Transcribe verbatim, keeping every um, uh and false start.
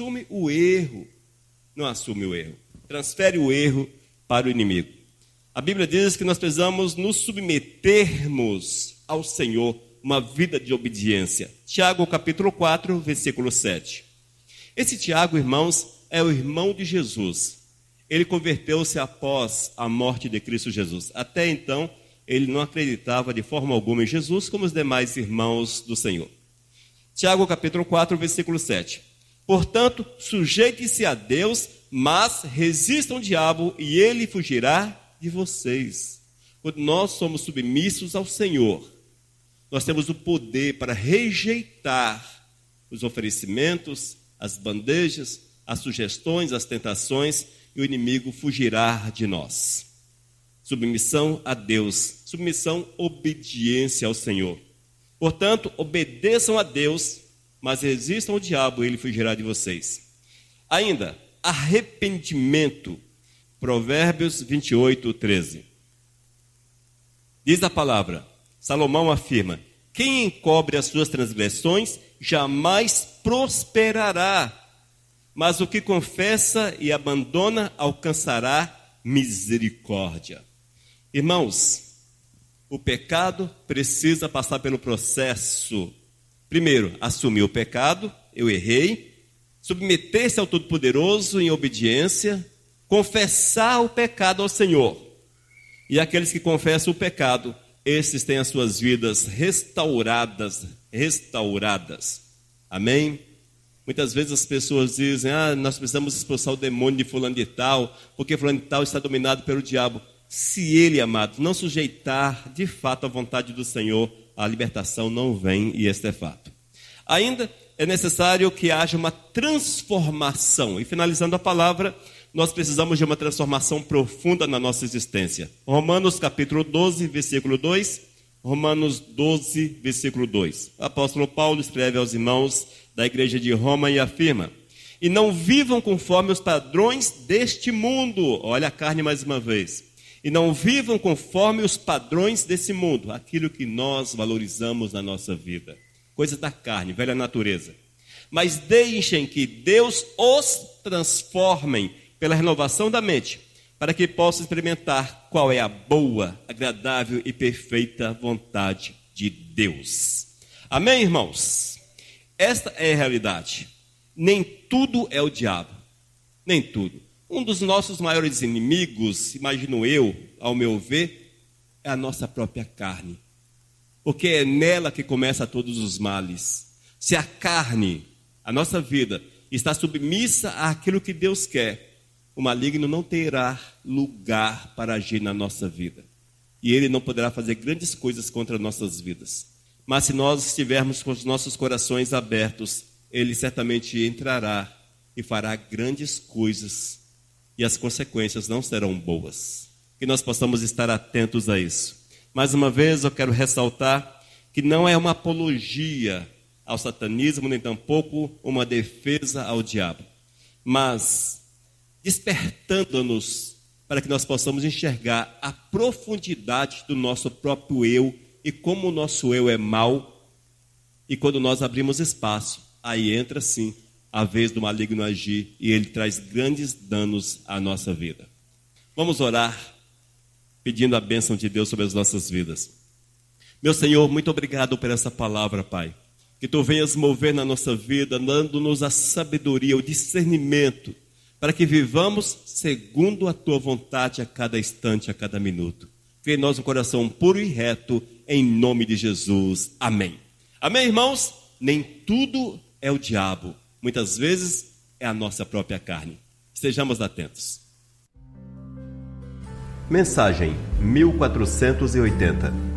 assume o erro. Não assume o erro. Transfere o erro para o inimigo. A Bíblia diz que nós precisamos nos submetermos ao Senhor, uma vida de obediência. Tiago, capítulo quatro, versículo sete. Esse Tiago, irmãos, é o irmão de Jesus. Ele converteu-se após a morte de Cristo Jesus. Até então, ele não acreditava de forma alguma em Jesus, como os demais irmãos do Senhor. Tiago, capítulo quatro, versículo sete. Portanto, sujeite-se a Deus, mas resistam ao diabo e ele fugirá de vocês. Quando nós somos submissos ao Senhor, nós temos o poder para rejeitar os oferecimentos, as bandejas, as sugestões, as tentações, e o inimigo fugirá de nós. Submissão a Deus, submissão, obediência ao Senhor. Portanto, obedeçam a Deus, mas resistam ao diabo e ele fugirá de vocês. Ainda, arrependimento. Provérbios vinte e oito, treze. Diz a palavra, Salomão afirma, quem encobre as suas transgressões jamais prosperará, mas o que confessa e abandona alcançará misericórdia. Irmãos, o pecado precisa passar pelo processo. Primeiro, assumir o pecado, eu errei, submeter-se ao Todo-Poderoso em obediência, confessar o pecado ao Senhor. E aqueles que confessam o pecado, esses têm as suas vidas restauradas, restauradas. Amém? Muitas vezes as pessoas dizem, ah, nós precisamos expulsar o demônio de fulano de tal, porque fulano de tal está dominado pelo diabo. Se ele, amado, não sujeitar de fato a vontade do Senhor, a libertação não vem, e este é fato. Ainda é necessário que haja uma transformação. E finalizando a palavra, nós precisamos de uma transformação profunda na nossa existência. Romanos capítulo doze, versículo dois. Romanos doze, versículo dois. O apóstolo Paulo escreve aos irmãos da igreja de Roma e afirma, e não vivam conforme os padrões deste mundo. Olha a carne mais uma vez. E não vivam conforme os padrões desse mundo, aquilo que nós valorizamos na nossa vida. Coisas da carne, velha natureza. Mas deixem que Deus os transforme pela renovação da mente, para que possam experimentar qual é a boa, agradável e perfeita vontade de Deus. Amém, irmãos? Esta é a realidade. Nem tudo é o diabo. Nem tudo. Um dos nossos maiores inimigos, imagino eu, ao meu ver, é a nossa própria carne. Porque é nela que começa todos os males. Se a carne, a nossa vida, está submissa àquilo que Deus quer, o maligno não terá lugar para agir na nossa vida. E ele não poderá fazer grandes coisas contra nossas vidas. Mas se nós estivermos com os nossos corações abertos, ele certamente entrará e fará grandes coisas. E as consequências não serão boas. Que nós possamos estar atentos a isso. Mais uma vez eu quero ressaltar que não é uma apologia ao satanismo, nem tampouco uma defesa ao diabo. Mas despertando-nos para que nós possamos enxergar a profundidade do nosso próprio eu e como o nosso eu é mau. E quando nós abrimos espaço, aí entra sim a vez do maligno agir e ele traz grandes danos à nossa vida. Vamos orar pedindo a bênção de Deus sobre as nossas vidas. Meu Senhor, muito obrigado por essa palavra, Pai. Que Tu venhas mover na nossa vida, dando-nos a sabedoria, o discernimento, para que vivamos segundo a Tua vontade a cada instante, a cada minuto. Crie em nós um coração puro e reto, em nome de Jesus. Amém. Amém, irmãos? Nem tudo é o diabo. Muitas vezes é a nossa própria carne. Estejamos atentos. Mensagem mil quatrocentos e oitenta.